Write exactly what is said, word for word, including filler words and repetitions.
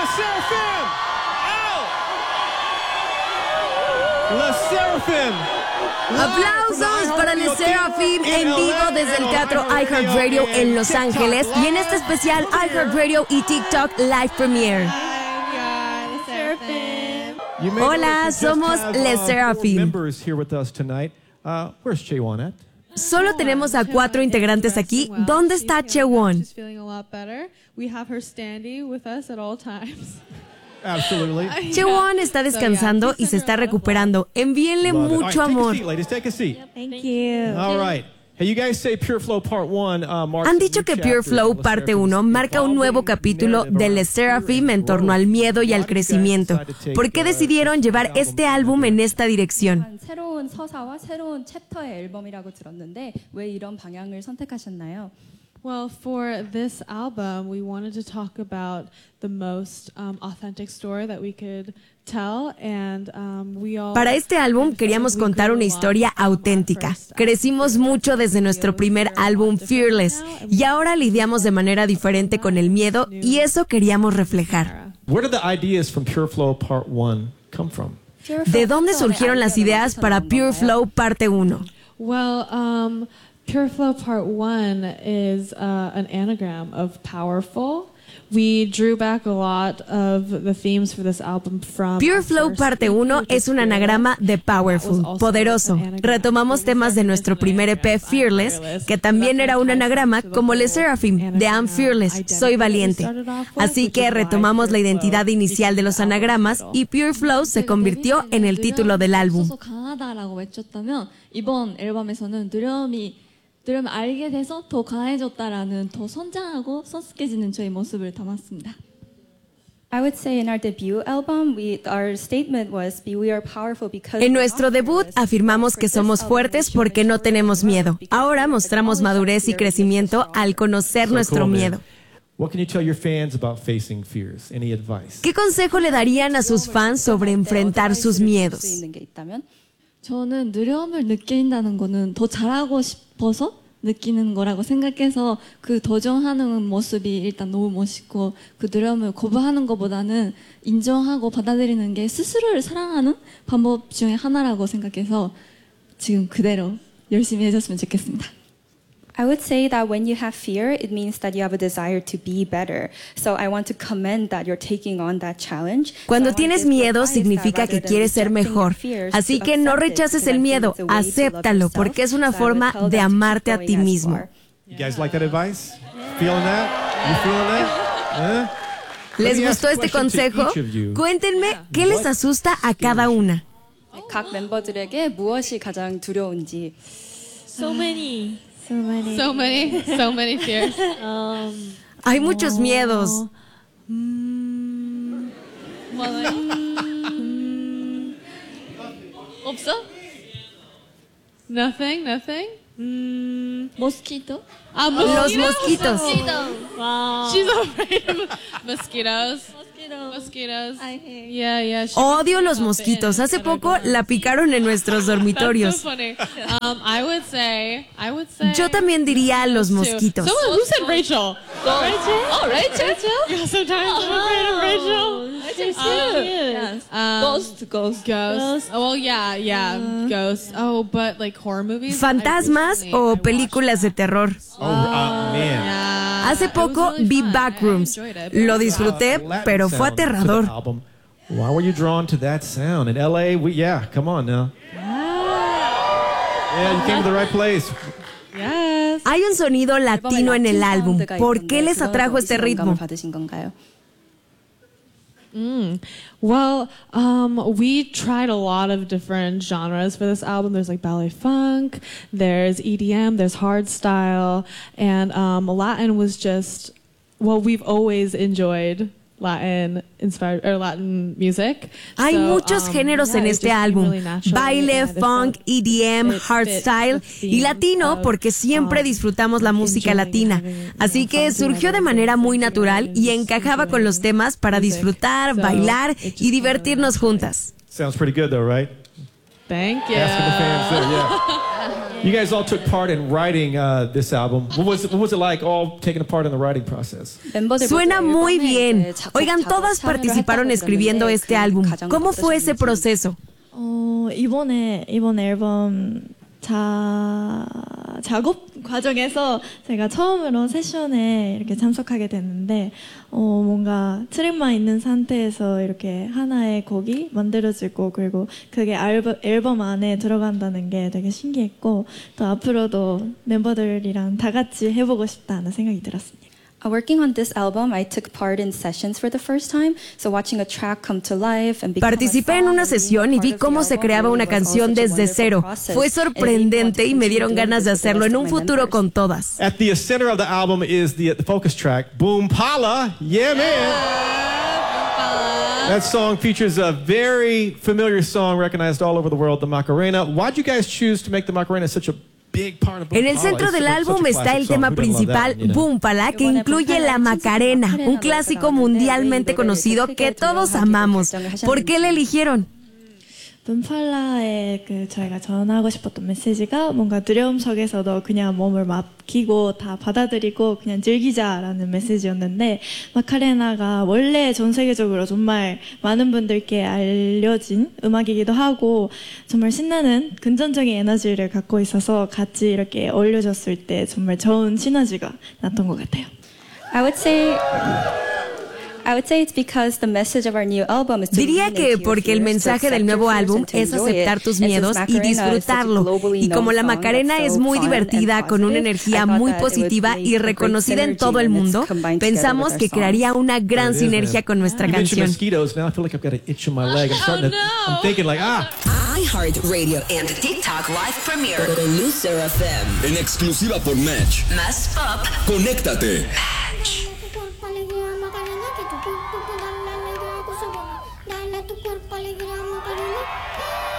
Les Seraphim! Out! Les Seraphim! Aplausos para Les Seraphim en vivo desde el Teatro iHeartRadio en Los Ángeles y en este especial iHeartRadio y TikTok Live Premiere. Hola, somos Les Seraphim. Solo tenemos a cuatro integrantes aquí. ¿Dónde está Chaewon? Chaewon está descansando y se está recuperando. Envíenle mucho amor. Han dicho que Pure Flow Parte uno marca un nuevo capítulo de Les Seraphim en torno al miedo y al crecimiento. ¿Por qué decidieron llevar este álbum en esta dirección? 새로운 서사와 새로운 챕터의 앨범이라고 들었는데 왜 이런 방향을 선택하셨나요? Well, for this album, we wanted to talk about the most um, authentic story that we could tell, and um, we all. Para este álbum queríamos contar una historia auténtica. Crecimos mucho desde nuestro primer álbum Fearless y ahora lidiamos de manera diferente con el miedo y eso queríamos reflejar. Where did the ideas from Pure Flow Part one come from? ¿De dónde surgieron las ideas para Pure Flow Parte uno? Well, um, Pure Flow Part one is uh, an anagram of powerful. We drew back a lot of the themes for this album from Pure Flow Parte uno es un anagrama de powerful, poderoso. Retomamos temas de nuestro primer E P Fearless, que también era un anagrama como Les Seraphim, de I'm Fearless, soy valiente. Así que retomamos la identidad inicial de los anagramas y Pure Flow se convirtió en el título del álbum. 이번 앨범에서는 두려움이 두려움을 알게 돼서 더 강해졌다라는 더 성장하고 성숙해지는 저희 모습을 담았습니다. I would say in our debut album, we, our statement was, we are powerful because. En nuestro debut afirmamos que somos fuertes porque no tenemos miedo. Ahora mostramos madurez y crecimiento al conocer nuestro miedo. What can you tell your fans about facing fears? Any advice? ¿Qué consejo le darían a sus fans sobre enfrentar sus miedos? 저는 두려움을 느낀다는 거는 더 잘하고 싶어서 느끼는 거라고 생각해서 그 도전하는 모습이 일단 너무 멋있고 그 두려움을 거부하는 것보다는 인정하고 받아들이는 게 스스로를 사랑하는 방법 중에 하나라고 생각해서 지금 그대로 열심히 해줬으면 좋겠습니다. I would say that when you have fear, it means that you have a desire to be better. So I want to commend that you're taking on that challenge. Cuando tienes miedo significa que quieres ser mejor. Así que no rechaces el miedo, acéptalo, porque es una forma de amarte a ti mismo. You guys like that advice? Feeling that? You feeling that? ¿Les gustó este consejo? Cuéntenme qué les asusta a cada una. 각 멤버들에게 무엇이 가장 두려운지. So many. So many. So many. So many fears. Um, Hay muchos miedos. Mm, well, like, mm, 없어? Nothing, nothing. Mm, mosquito. Ah, mosquitoes. Los mosquitos. Wow. She's afraid of mosquitoes. Mosquitoes. Mosquitoes. I hate. Yeah, yeah. Odio los mosquitos. Hace poco la picaron en nuestros dormitorios. That's so funny. Um, I would say, I would say. Yo también diría los mosquitos. Someone who said Rachel. Rachel. Oh, Rachel. Rachel. Yeah, sometimes I'm afraid of Rachel. Rachel's Um, cute. Yes. Um, Ghost, ghost, Ghost. Oh, well, yeah, yeah, uh, ghosts. Oh, but like horror movies. Fantasmas o películas de terror. Oh, uh, man. Yeah. Hace poco vi Backrooms. Lo disfruté, pero fue aterrador. Why were you drawn to that sound? In L A, we, yeah, come on now. Yeah, you came to the right place. Yes. Hay un sonido latino en el álbum. ¿Por qué les atrajo este ritmo? Mm. Well, um, we tried a lot of different genres for this album. There's like ballet funk, there's E D M, there's hardstyle, and um, Latin was just, well, we've always enjoyed Latin inspired or Latin music. Hay so, muchos um, géneros yeah, en este álbum. Really Baile, yeah, funk, E D M, hardstyle y latino porque siempre disfrutamos la música latina. Así que surgió de manera muy natural y encajaba con los temas para disfrutar, bailar y divertirnos juntas. Sounds pretty good though, right? Thank you. Asking the fans there, yeah. You guys all took part in writing uh, this album. What was, what was it like all taking a part in the writing process? Suena muy bien. Oigan, todas participaron escribiendo este álbum. ¿Cómo fue ese proceso? 어, 이번에 이번 앨범 자 작업 과정에서 제가 처음으로 세션에 이렇게 참석하게 됐는데 어, 뭔가 트랙만 있는 상태에서 이렇게 하나의 곡이 만들어지고 그리고 그게 앨범, 앨범 안에 들어간다는 게 되게 신기했고 또 앞으로도 멤버들이랑 다 같이 해보고 싶다는 생각이 들었습니다. Working on this album, I took part in sessions for the first time, so watching a track come to life and become Participé en una sesión y vi cómo se creaba una canción desde cero. Fue sorprendente y me dieron ganas de hacerlo en un futuro con todas. At the center of the album is the, the focus track, Boom Pala. Yeah, man. That song features a very familiar song recognized all over the world, the Macarena. Why'd you guys choose to make the Macarena such a En el centro del álbum está el tema principal, Boom Pala, que incluye la Macarena, un clásico mundialmente conocido que todos amamos. ¿Por qué le eligieron? 붐팔라에 그 저희가 전하고 싶었던 메시지가 뭔가 두려움 속에서도 그냥 몸을 맡기고 다 받아들이고 그냥 즐기자라는 메시지였는데 마카레나가 원래 전 세계적으로 정말 많은 분들께 알려진 음악이기도 하고 정말 신나는 긍정적인 에너지를 갖고 있어서 같이 이렇게 어울려졌을 때 정말 좋은 시너지가 났던 것 같아요. I would say I would say it's because the message of our new album is to Diría que porque el mensaje del nuevo álbum es aceptar tus miedos y disfrutarlo. Y como la Macarena es muy divertida, con una energía muy positiva y reconocida en todo el mundo, pensamos que crearía una gran sinergia con nuestra canción. iHeartRadio and TikTok Live Premiere con Loser F M. En exclusiva por Match. Más pop. Conéctate. Match. Dale a tu cuerpo alegría, Macarena.